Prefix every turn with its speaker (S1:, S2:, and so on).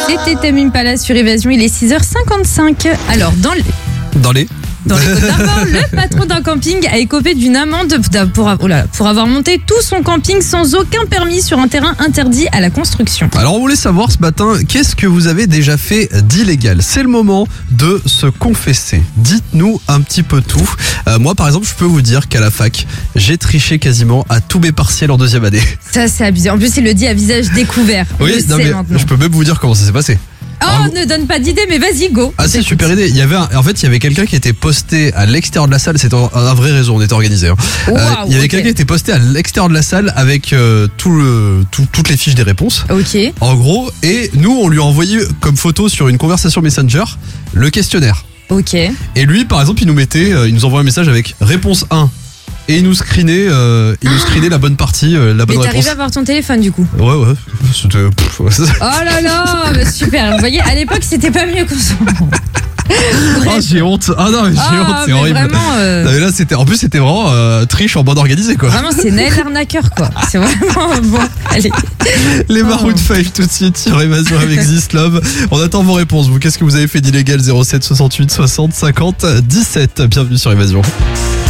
S1: C'était Tame Impala sur Évasion, il est 6h55. Alors, dans les Côtes d'Armor, le patron d'un camping a écopé d'une amende pour avoir monté tout son camping sans aucun permis sur un terrain interdit à la construction.
S2: Alors on voulait savoir ce matin, qu'est-ce que vous avez déjà fait d'illégal? C'est le moment de se confesser. Dites-nous un petit peu tout. Moi par exemple, je peux vous dire qu'à la fac, j'ai triché quasiment à tous mes partiels en deuxième année.
S1: Ça c'est abusé. En plus il le dit à visage découvert.
S2: Oui, non, mais je peux même vous dire comment ça s'est passé.
S1: Oh, ne donne pas d'idée, mais vas-y, go.
S2: Ah c'est super idée. Il y avait quelqu'un qui était posté à l'extérieur de la salle. C'était un vrai réseau, on était organisé.
S1: Wow,
S2: il y avait quelqu'un qui était posté à l'extérieur de la salle avec toutes les fiches des réponses.
S1: Ok.
S2: En gros, et nous on lui a envoyé comme photo sur une conversation Messenger le questionnaire.
S1: Ok.
S2: Et lui, par exemple, il nous envoie un message avec réponse 1. Et il nous screenait la bonne partie, la bonne réponse.
S1: Mais t'arrives à voir ton téléphone du coup?
S2: Ouais. C'était...
S1: Oh là là, bah super. Vous voyez, à l'époque, c'était pas mieux qu'on s'en...
S2: Oh, j'ai honte. Ah non, mais j'ai honte, c'est horrible.
S1: Vraiment,
S2: non, mais là, en plus, c'était vraiment triche en bande organisée, quoi.
S1: Vraiment, c'est Naël l'arnaqueur, quoi. C'est vraiment bon. Allez.
S2: Les Maroon 5 tout de suite sur Évasion avec This Love. On attend vos réponses. Vous, qu'est-ce que vous avez fait d'illégal? 07 68 60 50 17. Bienvenue sur Évasion.